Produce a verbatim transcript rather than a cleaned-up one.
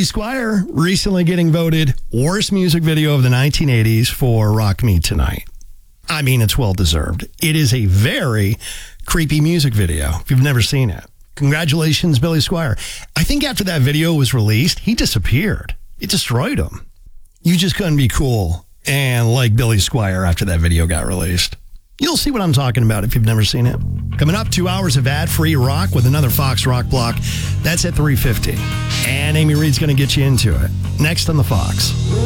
Squire recently getting voted worst music video of the nineteen eighties for Rock Me Tonight. I mean, it's well deserved. It is a very creepy music video if you've never seen it. Congratulations, Billy Squire. I think after that video was released, he disappeared. It destroyed him. You just couldn't be cool and like Billy Squire after that video got released. You'll see what I'm talking about if you've never seen it. Coming up, two hours of ad-free rock with another Fox Rock block. That's at three fifty. And Amy Reed's going to get you into it. Next on the Fox.